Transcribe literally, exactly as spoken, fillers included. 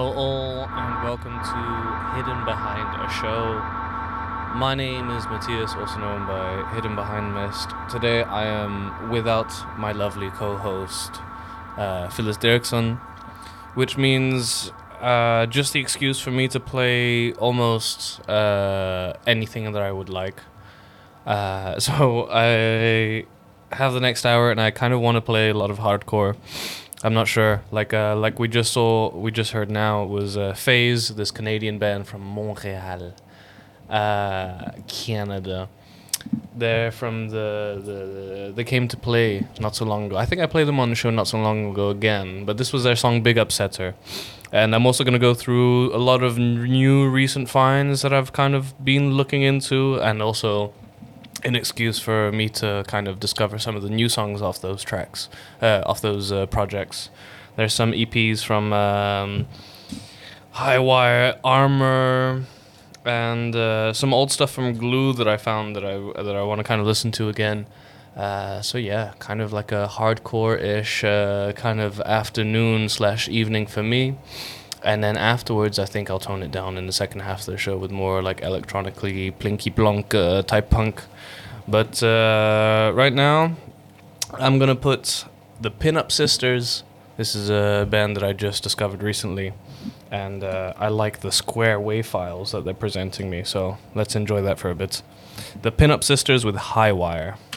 Hello all and welcome to Hidden Behind a Show. My name is Matthias, also known by Hidden Behind Mist. Today I am without my lovely co-host, uh, Phyllis Derrickson, which means uh, just the excuse for me to play almost uh, anything that I would like. Uh, so I have the next hour and I kind of want to play a lot of hardcore. I'm not sure. Like uh, like we just saw, we just heard now, it was uh, Phase, this Canadian band from Montreal, uh, Canada. They're from the, the, they came to play not so long ago. I think I played them on the show not so long ago again, but this was their song Big Upsetter. And I'm also going to go through a lot of new recent finds that I've kind of been looking into, and also an excuse for me to kind of discover some of the new songs off those tracks, uh, off those uh, projects. There's some E Ps from um, Highwire, Armor, and uh, some old stuff from Glue that I found that I that I want to kind of listen to again. Uh, so yeah, kind of like a hardcore-ish uh, kind of afternoon slash evening for me. And then afterwards, I think I'll tone it down in the second half of the show with more like electronically plinky plonk uh, type punk. But uh, right now, I'm gonna put the Pinup Sisters. This is a band that I just discovered recently, and uh, I like the square wave files that they're presenting me. So let's enjoy that for a bit. The Pinup Sisters with Highwire.